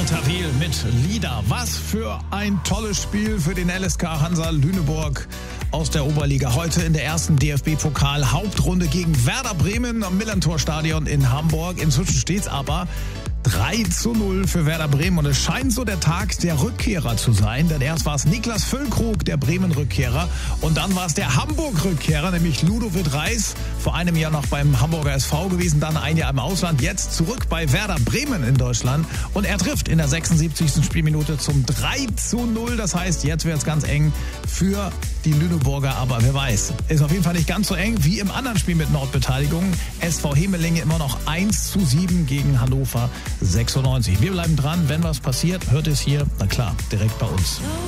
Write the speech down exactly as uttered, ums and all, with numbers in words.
Daniel Tawil mit Lieder. Was für ein tolles Spiel für den L S K Hansa Lüneburg aus der Oberliga. Heute in der ersten D F B-Pokal-Hauptrunde gegen Werder Bremen am Millantor-Stadion in Hamburg. Inzwischen steht's aber drei zu null für Werder Bremen und es scheint so der Tag der Rückkehrer zu sein, denn erst war es Niklas Füllkrug, der Bremen-Rückkehrer, und dann war es der Hamburg-Rückkehrer, nämlich Ludovic Reis, vor einem Jahr noch beim Hamburger S V gewesen, dann ein Jahr im Ausland, jetzt zurück bei Werder Bremen in Deutschland und er trifft in der sechsundsiebzigsten Spielminute zum drei zu null, das heißt, jetzt wird es ganz eng für die Lüneburger, aber wer weiß, ist auf jeden Fall nicht ganz so eng wie im anderen Spiel mit Nordbeteiligung. S V Hemelinge immer noch eins zu sieben gegen Hannover sechsundneunzig. Wir bleiben dran, wenn was passiert, hört es hier, na klar, direkt bei uns.